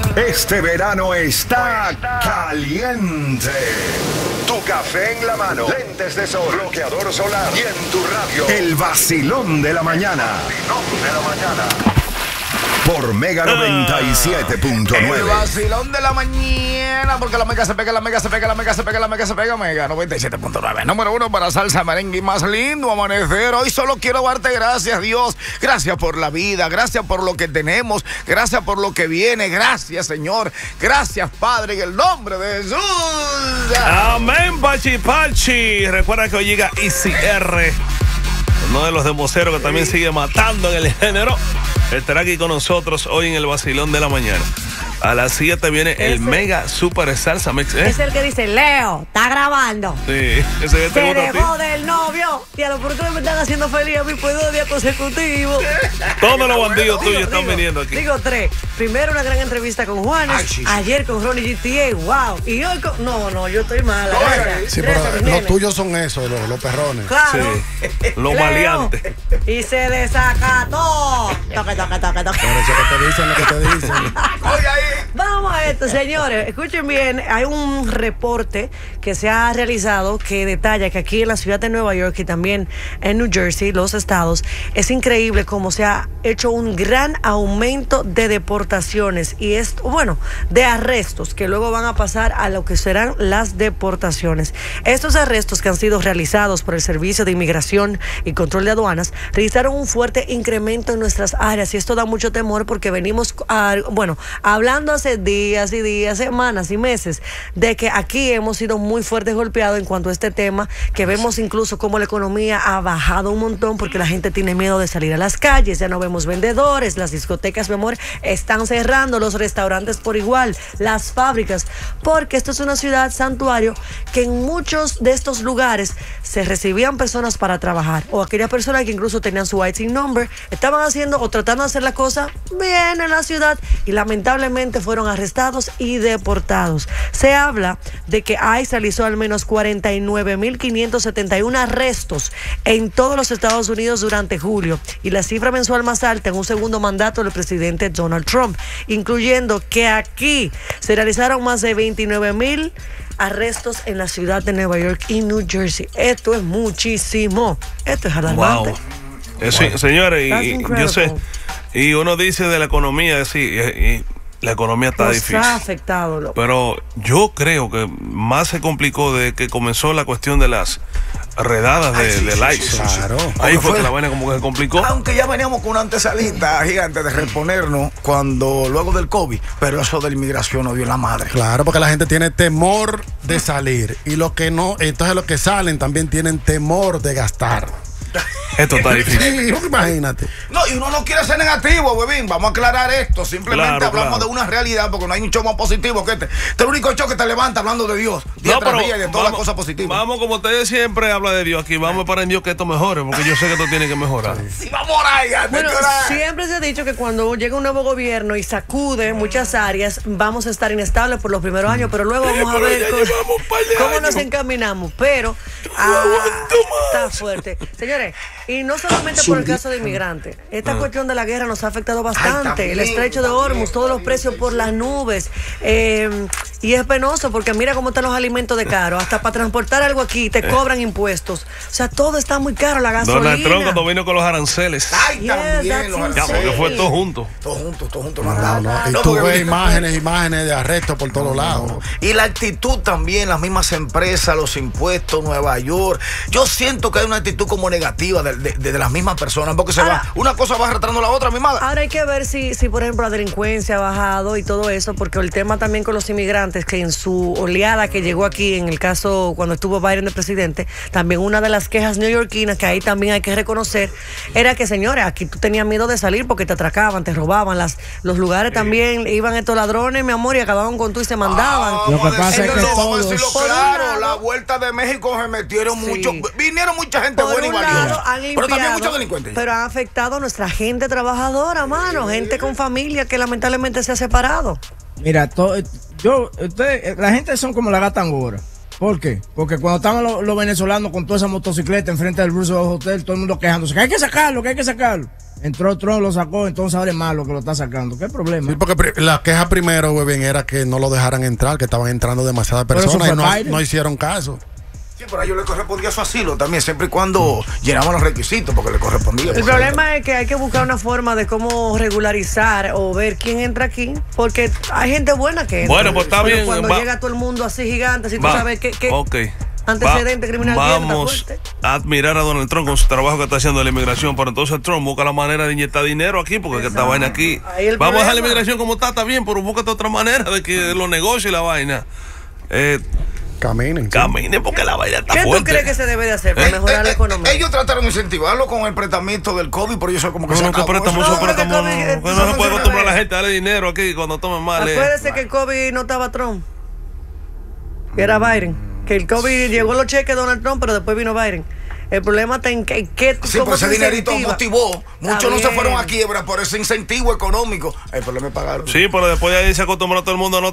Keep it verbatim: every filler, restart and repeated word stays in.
Este verano está caliente. Tu café en la mano, lentes de sol, bloqueador solar y en tu radio, el vacilón de la mañana. Vacilón de la mañana. Por Mega noventa y siete punto nueve. El vacilón de la mañana, porque la mega se pega, la mega se pega, la mega se pega, la mega se pega, Mega noventa y siete punto nueve. Número uno para salsa, merengue y más lindo amanecer. Hoy solo quiero darte gracias, Dios. Gracias por la vida, gracias por lo que tenemos, gracias por lo que viene. Gracias, Señor. Gracias, Padre, en el nombre de Jesús. Amén, Pachi Pachi. Recuerda que hoy llega Easy R, uno de los democeros que también sigue matando en el género. Estará aquí con nosotros hoy en el vacilón de la mañana. A las siete viene el ese, Mega Super Salsa Mix. ¿eh? Es el que dice, Leo, está grabando. Sí, ese es Se dejó del novio. Tía, ¿por qué me están haciendo feliz a mí por dos días consecutivos? Todos los bandidos tuyos están digo, viniendo aquí. Digo tres. Primero una gran entrevista con Juanes. Ay, sí, sí. Ayer con Ronnie G T A. Wow. Y hoy con... No, no, yo estoy mala. No, sí, pero los tuyos son esos, los, los perrones. Claro. Sí. Los maleantes. Y se desacató. Toque, toque, toque, toque. Pero eso que te dicen, lo que te dicen. Oye, ahí. Vamos a esto, señores. Escuchen bien, hay un reporte que se ha realizado que detalla que aquí en la ciudad de Nueva York y también en New Jersey, los estados, es increíble cómo se ha hecho un gran aumento de deportaciones y esto, bueno, de arrestos que luego van a pasar a lo que serán las deportaciones. Estos arrestos que han sido realizados por el Servicio de Inmigración y Control de Aduanas registraron un fuerte incremento en nuestras áreas y esto da mucho temor porque venimos, a, bueno, hablando hace días y días, semanas y meses de que aquí hemos sido muy fuertes golpeados en cuanto a este tema, que vemos incluso cómo la economía ha bajado un montón porque la gente tiene miedo de salir a las calles, ya no vemos vendedores, las discotecas, mi amor, están cerrando, los restaurantes por igual, las fábricas, porque esto es una ciudad santuario que en muchos de estos lugares se recibían personas para trabajar o aquellas personas que incluso tenían su I T number, estaban haciendo o tratando de hacer la cosa bien en la ciudad y lamentablemente fueron arrestados y deportados. Se habla de que I C E realizó al menos cuarenta y nueve mil quinientos setenta y uno arrestos en todos los Estados Unidos durante julio y la cifra mensual más alta en un segundo mandato del presidente Donald Trump, incluyendo que aquí se realizaron más de veintinueve mil arrestos en la ciudad de Nueva York y New Jersey. Esto es muchísimo. Esto es alarmante. Wow. Eh, sí, señores, y, y yo sé, y uno dice de la economía, sí, y, y la economía está Nos difícil. Está afectado, loco. Pero yo creo que más se complicó de que comenzó la cuestión de las redadas de, sí, de sí, likes. Sí, sí, claro. Ahí fue, fue que la vaina como que se complicó. Aunque ya veníamos con una antesalita gigante de reponernos cuando luego del COVID, pero eso de la inmigración nos dio la madre. Claro, porque la gente tiene temor de salir y los que no, entonces los que salen también tienen temor de gastar. Esto está difícil. Sí, imagínate. No, y uno no quiere ser negativo, huevín. Vamos a aclarar esto. Simplemente claro, hablamos claro. de una realidad porque no hay un show más positivo que este. Este es el único show que te levanta hablando de Dios. Día No, tras pero día y de todas las cosas positivas. Vamos, como ustedes siempre habla de Dios aquí, vamos para en Dios que esto mejore, porque yo sé que esto tiene que mejorar. Sí, vamos a orar, bueno, siempre se ha dicho que cuando llega un nuevo gobierno y sacude muchas áreas, vamos a estar inestables por los primeros años, pero luego vamos a ver cómo, cómo nos encaminamos. Pero ah, está fuerte. Señores, y no solamente por el caso de inmigrantes, esta cuestión de la guerra nos ha afectado bastante. Ay, el estrecho de Hormuz, todos los precios por las nubes. Eh, y es penoso porque mira cómo están los alimentos de caro. Hasta para transportar algo aquí te cobran impuestos. O sea, todo está muy caro, la gasolina. Donald Trump cuando vino con los aranceles. Ay, yes, también los ya, porque fue todo junto. Todo junto, todo junto. No, no, no. Y no, tú ves imágenes, imágenes de arrestos por todos no, lados. No. Y la actitud también, las mismas empresas, los impuestos, Nueva York. Yo siento que hay una actitud como negativa de, de, de, de las mismas personas, porque se ahora, va, una cosa va arrastrando a la otra, mi madre. Ahora hay que ver si, si, por ejemplo, la delincuencia ha bajado y todo eso, porque el tema también con los inmigrantes, que en su oleada que llegó aquí, en el caso cuando estuvo Biden de presidente, también una de las quejas neoyorquinas, que ahí también hay que reconocer, era que, señores, aquí tú tenías miedo de salir porque te atracaban, te robaban, las, los lugares sí. también iban estos ladrones, mi amor, y acababan con tú y se mandaban. Ah, lo que pasa es que todos... Claro, la vuelta de México se metieron sí. mucho, vinieron mucha gente por buena y valiosa, pero también muchos delincuentes. Pero han afectado a nuestra gente trabajadora, mano, sí. gente con familia que lamentablemente se ha separado. Mira, to, yo, usted, la gente son como la gata angora. ¿Por qué? Porque cuando estaban los, los venezolanos con toda esa motocicleta enfrente del Roosevelt Hotel, todo el mundo quejándose, que hay que sacarlo, que hay que sacarlo. Entró Trump, lo sacó, entonces ahora es malo que lo está sacando. ¿Qué problema? Sí, porque pri- la queja primero, güey, bien, era que no lo dejaran entrar, que estaban entrando demasiadas Pero eso personas y fue no, Biden. no hicieron caso. Sí, pero a ellos le correspondía su asilo también, siempre y cuando llenaban los requisitos, porque le correspondía. El problema es que hay que buscar una forma de cómo regularizar o ver quién entra aquí, porque hay gente buena que entra. Bueno, pues está Pero bien, cuando va- llega todo el mundo así gigante, si tú Va- sabes qué, qué ok. antecedente Va- criminal tiene, está Vamos fuerte. a admirar a Donald Trump con su trabajo que está haciendo de la inmigración, pero entonces Trump busca la manera de inyectar dinero aquí, porque que esta vaina aquí. Ahí el Vamos a dejar la problema. inmigración como está, está bien, pero búscate otra manera de que los negocios y la vaina eh, Caminen. sí. caminen, porque la vaina está ¿Qué tú fuerte. crees que se debe de hacer para Eh, mejorar eh, la eh, economía? Ellos trataron de incentivarlo con el préstamo del COVID, pero ellos como que No, se no, que acabó presta eso. mucho, No, presta porque mucho. COVID, Que eso no no se puede se acostumbrar a la ve. gente a darle dinero aquí cuando tomen mal. eh. Acuérdese que el COVID no estaba Trump, que era Biden. Que el COVID llegó los cheques de Donald Trump, pero después vino Biden. El problema está en que, que Sí, cómo pero ese se dinerito incentiva. motivó. Muchos Está no se bien. fueron a quiebra por ese incentivo económico. El problema es pagar. Sí, pero después de ahí se acostumbró todo el mundo a no